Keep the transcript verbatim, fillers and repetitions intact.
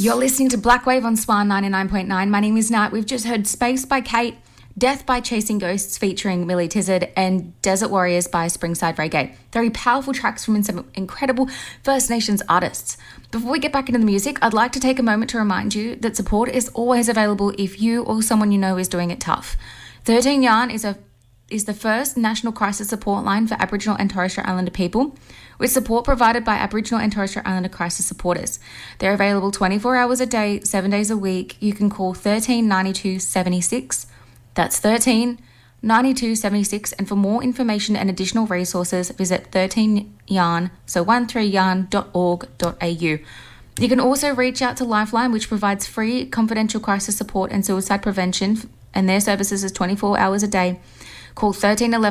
You're listening to Black Wave on Swan ninety-nine point nine. My name is Nat. We've just heard Space by Kate, Death by Chasing Ghosts featuring Millie Tizzard, and Desert Warriors by Springside Reggae. Very powerful tracks from some incredible First Nations artists. Before we get back into the music, I'd like to take a moment to remind you that support is always available if you or someone you know is doing it tough. thirteen Yarn is a is the first national crisis support line for Aboriginal and Torres Strait Islander people, with support provided by Aboriginal and Torres Strait Islander crisis supporters. They're available twenty-four hours a day, seven days a week. You can call thirteen ninety-two seventy-six. That's thirteen ninety-two seventy-six. And for more information and additional resources, visit thirteen yarn, so thirteen yarn dot org dot a u. You can also reach out to Lifeline, which provides free confidential crisis support and suicide prevention, and their services is twenty-four hours a day. Call thirteen eleven